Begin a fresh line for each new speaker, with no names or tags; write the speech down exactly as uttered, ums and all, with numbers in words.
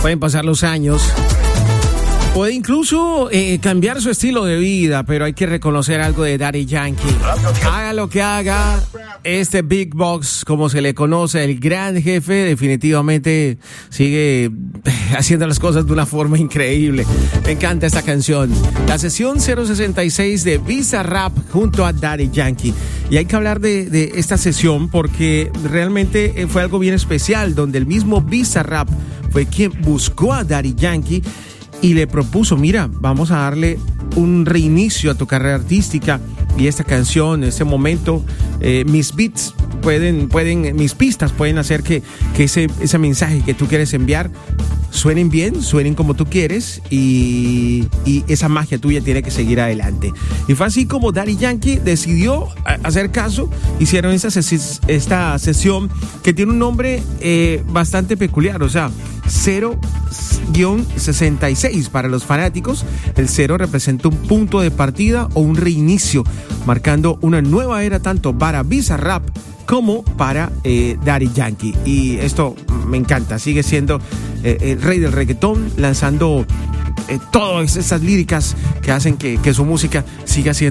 Pueden pasar los años. Puede incluso eh, cambiar su estilo de vida, pero hay que reconocer algo de Daddy Yankee. Haga lo que haga, este Big Boss, como se le conoce, el gran jefe, definitivamente sigue haciendo las cosas de una forma increíble. Me encanta esta canción. La sesión cero sesenta y seis de Bizarrap junto a Daddy Yankee. Y hay que hablar de, de esta sesión porque realmente fue algo bien especial, donde el mismo Bizarrap fue quien buscó a Daddy Yankee y le propuso, mira, vamos a darle un reinicio a tu carrera artística y esta canción, este momento, eh, mis beats pueden, pueden, mis pistas pueden hacer que, que ese, ese mensaje que tú quieres enviar suenen bien, suenen como tú quieres y, y esa magia tuya tiene que seguir adelante. Y fue así como Daddy Yankee decidió hacer caso, hicieron esta, ses- esta sesión que tiene un nombre eh, bastante peculiar, o sea, cero sesenta y seis para los fanáticos. El cero representa un punto de partida o un reinicio, marcando una nueva era tanto para Bizarrap como para eh, Daddy Yankee. Y esto me encanta, sigue siendo eh, el rey del reggaetón, lanzando eh, todas esas líricas que hacen que, que su música siga siendo